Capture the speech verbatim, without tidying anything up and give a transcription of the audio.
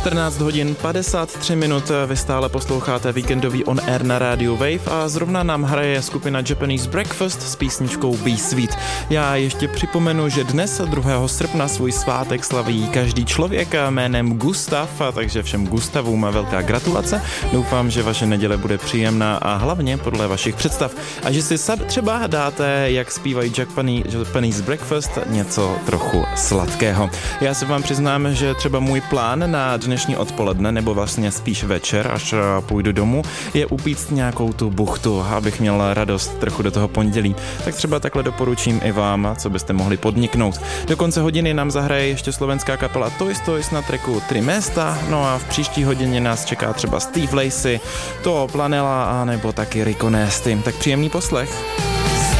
čtrnáct hodin padesát tři minut, vy stále posloucháte víkendový On Air na rádiu Wave a zrovna nám hraje skupina Japanese Breakfast s písničkou Be Sweet. Já ještě připomenu, že dnes druhého srpna svůj svátek slaví každý člověk jménem Gustav, takže všem Gustavům velká gratulace. Doufám, že vaše neděle bude příjemná a hlavně podle vašich představ. A že si sad třeba dáte, jak zpívají Japanese Breakfast, něco trochu sladkého. Já se vám přiznám, že třeba můj plán na dnešní odpoledne, nebo vlastně spíš večer, až půjdu domů, je upíct nějakou tu buchtu, abych měl radost trochu do toho pondělí. Tak třeba takhle doporučím i vám, co byste mohli podniknout. Do konce hodiny nám zahraje ještě slovenská kapela Toys Toys na tracku Trimesta, no a v příští hodině nás čeká třeba Steve Lacy, To Planela a nebo taky Rico Nasty. Tak příjemný poslech.